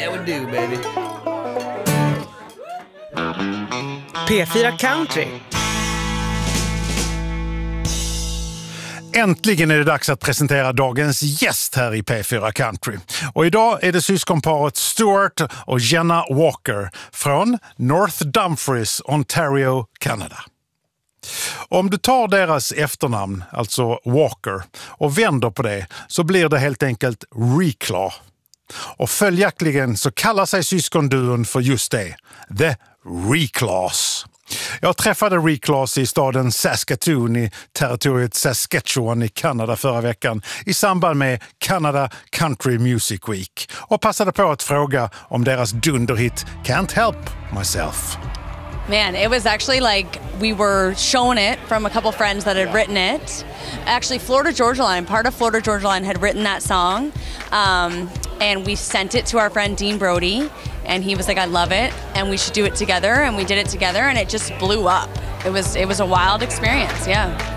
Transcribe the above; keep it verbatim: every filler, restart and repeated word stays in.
That would do, baby. P fyra Country. Äntligen är det dags att presentera dagens gäst här i P fyra Country. Och idag är det syskonparet Stuart och Jenna Walker från North Dumfries, Ontario, Kanada. Om du tar deras efternamn, alltså Walker, och vänder på det så blir det helt enkelt Reclaw. Och följaktligen så kallar sig syskonduon för just det, The Reclaws. Jag träffade Reclaws i staden Saskatoon i territoriet Saskatchewan i Kanada förra veckan i samband med Canada Country Music Week och passade på att fråga om deras dunderhit Can't Help Myself. Man, it was actually like we were shown it from a couple friends that had written it. Actually, Florida Georgia Line, part of Florida Georgia Line had written that song. Um, and we sent it to our friend Dean Brody. And he was like, I love it. And we should do it together. And we did it together and it just blew up. It was, it was a wild experience, yeah.